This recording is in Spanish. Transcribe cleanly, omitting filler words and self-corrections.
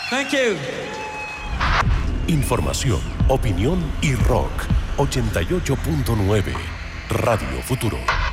Thank you. Información, opinión y rock. 88.9 Radio Futuro.